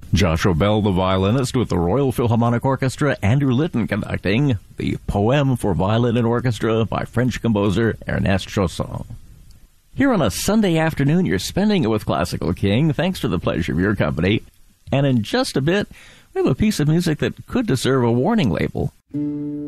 Joshua Bell, the violinist with the Royal Philharmonic Orchestra, Andrew Litton conducting the Poème for Violin and Orchestra by French composer Ernest Chausson. Here on a Sunday afternoon, you're spending it with Classical King. Thanks for the pleasure of your company. And in just a bit, we have a piece of music that could deserve a warning label.